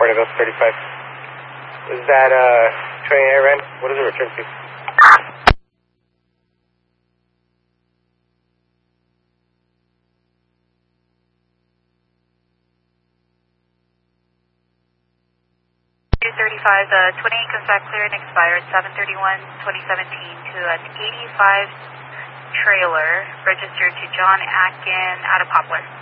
reported up 35. Is that train I ran? What is the return to? The 28 comes back clear and expired 7/31/2017 to an 85 trailer registered to John Atkin out of Poplar.